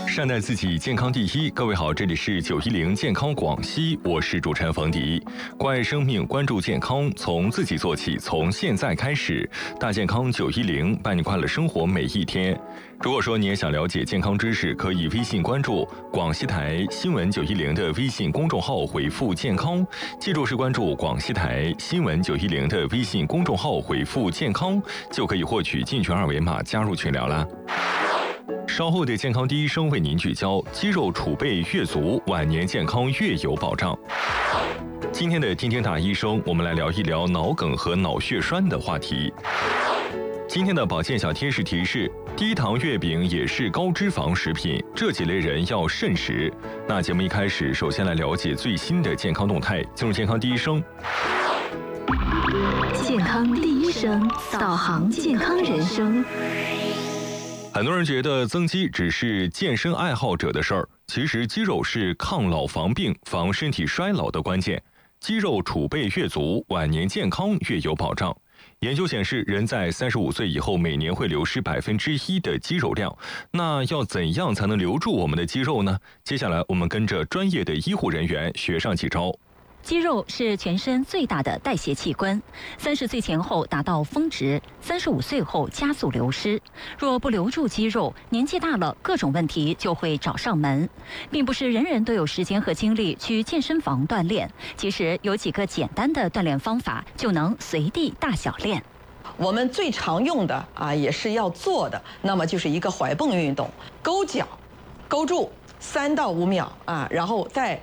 善待自己，健康第一。各位好，这里是910健康广西，我是主持人冯迪。关爱生命，关注健康，从自己做起，从现在开始。大健康910，伴你快乐生活每一天。如果说你也想了解健康知识，可以微信关注广西台新闻910的微信公众号，回复健康。记住是关注广西台新闻910的微信公众号，回复健康，就可以获取进群二维码，加入群聊啦。稍后的健康第一声为您聚焦：肌肉储备越足，晚年健康越有保障。今天的听听大医生，我们来聊一聊脑梗和脑血栓的话题。今天的保健小贴士提示：低糖月饼也是高脂肪食品，这几类人要慎食。那节目一开始，首先来了解最新的健康动态，进入健康第一声。 健康第一声，导航健康人生。 很多人觉得增肌只是健身爱好者的事儿，其实肌肉是抗老防病、防身体衰老的关键。肌肉储备越足，晚年健康越有保障。研究显示，人在35岁以后，每年会流失1%的肌肉量。那要怎样才能留住我们的肌肉呢？接下来，我们跟着专业的医护人员学上几招。 肌肉是全身最大的代谢器官，30岁前后达到峰值，35岁后加速流失。若不留住肌肉，年纪大了，各种问题就会找上门。并不是人人都有时间和精力去健身房锻炼，其实有几个简单的锻炼方法就能随地大小练。 我们最常用的也是要做的，那么就是一个踝泵运动，勾脚，勾住3到5秒然后再